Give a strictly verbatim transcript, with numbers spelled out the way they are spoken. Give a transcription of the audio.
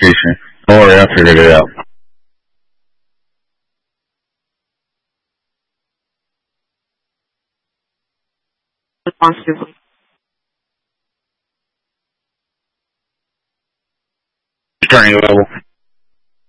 location. Don't worry, I figured it out. Responsibly. Turning level.